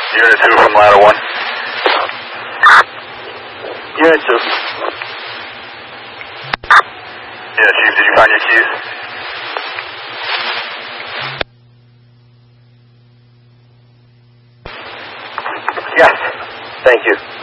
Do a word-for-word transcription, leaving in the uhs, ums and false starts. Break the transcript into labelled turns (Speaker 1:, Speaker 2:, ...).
Speaker 1: Unit two from ladder one.
Speaker 2: Unit two.
Speaker 1: Yeah, Chief, did you find your keys?
Speaker 2: Yes. Thank you.